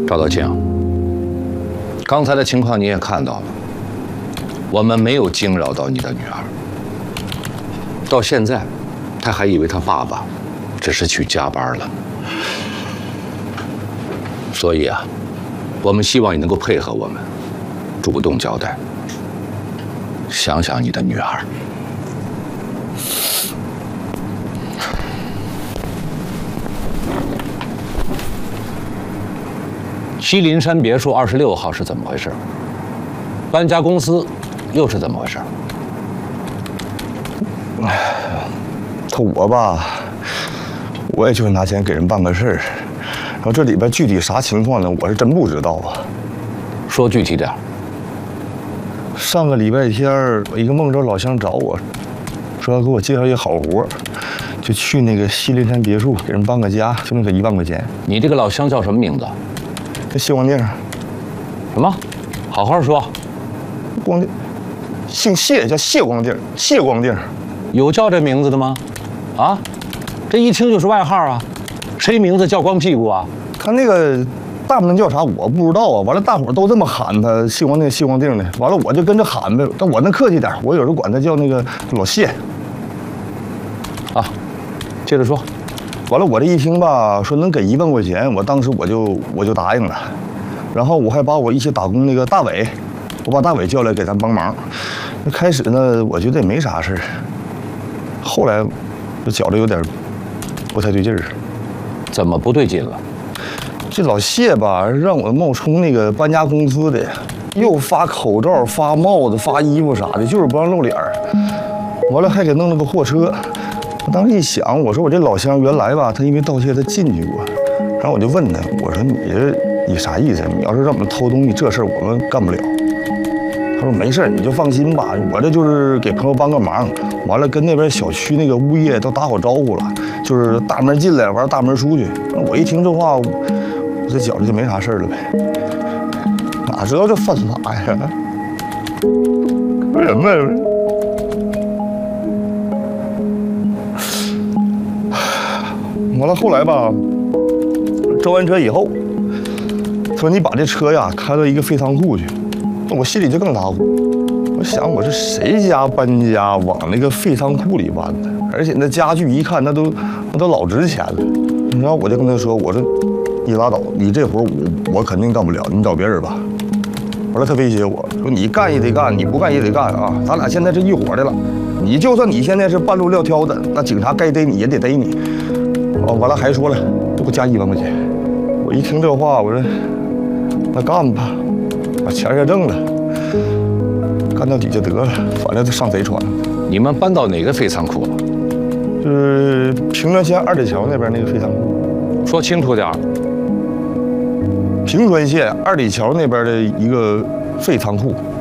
赵德清，刚才的情况你也看到了，我们没有惊扰到你的女儿。到现在，她还以为她爸爸只是去加班了。所以啊，我们希望你能够配合我们，主动交代。想想你的女儿。西林山别墅26号是怎么回事？搬家公司又是怎么回事？ 我吧，我也就是拿钱给人办个事儿，然后这里边具体啥情况呢？我是真不知道啊。 说具体点。 上个礼拜天，我一个孟州老乡找我，说要给我介绍一个好活，就去那个西林山别墅给人搬个家，就那个1万块钱。 你这个老乡叫什么名字？ 这谢光腚。 什么？好好说。 光腚，姓谢，叫谢光腚，谢光腚。 有叫这名字的吗？啊，这一听就是外号啊！谁名字叫光屁股啊？ 他那个大名叫啥我不知道啊。完了，大伙儿都这么喊他，谢光腚，谢光腚的。完了，我就跟着喊呗。但我能客气点，我有时候管他叫那个老谢。 啊，接着说。 完了，我这一听吧，说能给1万块钱，我当时我就答应了。然后我还把我一起打工那个大伟，我把大伟叫来给咱帮忙。那开始呢，我觉得也没啥事儿。后来，就觉得有点不太对劲儿。 怎么不对劲了？ 这老谢吧，让我冒充那个搬家公司的，又发口罩、发帽子、发衣服啥的，就是不让露脸儿。完了还给弄了个货车。我当时一想，我说我这老乡原来吧，他因为盗窃他进去过，然后我就问他，我说你啥意思？你要是让我们偷东西，这事儿我们干不了。他说没事，你就放心吧，我这就是给朋友帮个忙。完了，跟那边小区那个物业都打好招呼了，就是大门进来，完了大门出去。我一听这话，我这觉着就没啥事了呗。哪知道这犯法呀？人们。完了，后来吧，招完车以后，说你把这车呀开到一个废仓库去，我心里就更打鼓。我想，我是谁家搬家往那个废仓库里搬的？而且那家具一看，那都老值钱了。然后我就跟他说，我说你拉倒，你这活我肯定干不了，你找别人吧。完了，他威胁我说你干也得干，你不干也得干啊，咱俩现在是一伙的了。你就算你现在是半路撂挑子，那警察该逮你也得逮你。完了还说了，给我加1万块钱。我一听这话，我说那干吧，把钱也挣了，干到底就得了，反正上贼船。 你们搬到哪个废仓库了？ 就是平川县2里桥那边那个废仓库。 说清楚点儿。 平川县2里桥那边的一个废仓库。